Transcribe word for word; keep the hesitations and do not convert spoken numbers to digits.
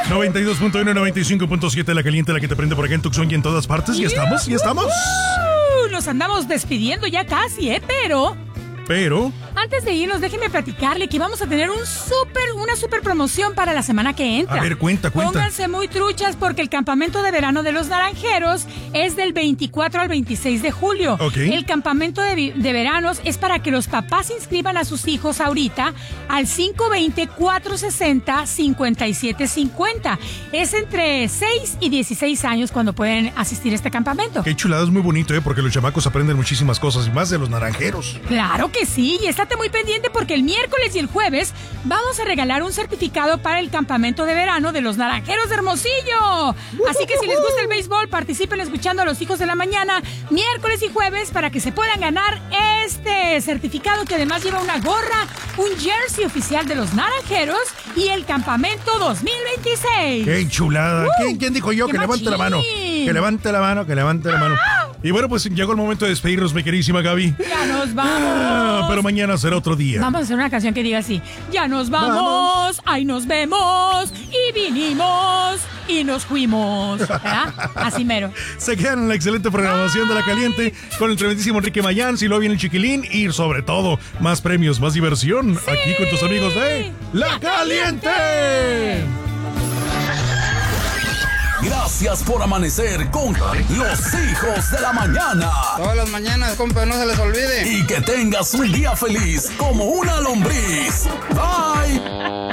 noventa y dos punto uno, noventa y cinco punto siete, La Caliente, la que te prende por acá en Tucson y en todas partes. ¿Ya estamos? ¿Ya estamos? Uh, nos andamos despidiendo ya casi, ¿eh? Pero... Pero... Antes de irnos, déjenme platicarle que vamos a tener un súper, una súper promoción para la semana que entra. A ver, cuenta, cuenta. Pónganse muy truchas porque el campamento de verano de los Naranjeros es del veinticuatro al veintiséis de julio. Okay. El campamento de, de veranos es para que los papás inscriban a sus hijos ahorita al cinco dos cero, cuatro seis cero, cinco siete cinco cero. Es entre seis y dieciséis años cuando pueden asistir a este campamento. Qué chulada, es muy bonito, ¿eh? Porque los chamacos aprenden muchísimas cosas y más de los naranjeros. Claro que sí, y estate muy pendiente porque el miércoles y el jueves vamos a regalar un certificado para el campamento de verano de los Naranjeros de Hermosillo. Así que si les gusta el béisbol, participen escuchando a los Hijos de la Mañana miércoles y jueves para que se puedan ganar este certificado que además lleva una gorra, un jersey oficial de los Naranjeros y el campamento dos mil veintiséis. ¡Qué chulada! Uh, ¿Quién, quién dijo yo? Que levante la mano. Que levante la mano, que levante la mano. Y bueno, pues llegó el momento de despedirnos, mi queridísima Gaby. Ya nos vamos. Ah, pero mañana será otro día. Vamos a hacer una canción que diga así. Ya nos vamos, vamos. Ahí nos vemos, y vinimos, y nos fuimos. ¿Verdad? Así mero. Se quedan en la excelente programación de La Caliente con el tremendísimo Enrique Mayán, si lo viene el Chiquilín y sobre todo, más premios, más diversión. Sí. Aquí con tus amigos de La, La Caliente. Caliente. Gracias por amanecer con los Hijos de la Mañana. Todas las mañanas, compa, no se les olvide. Y que tengas un día feliz como una lombriz. Bye.